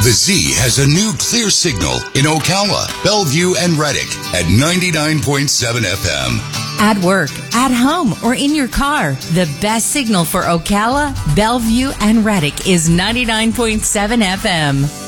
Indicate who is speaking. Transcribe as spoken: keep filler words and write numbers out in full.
Speaker 1: The Z has a new clear signal in Ocala, Bellevue, and Reddick at ninety-nine point seven F M.
Speaker 2: At work, at home, or in your car, the best signal for Ocala, Bellevue, and Reddick is ninety-nine point seven F M.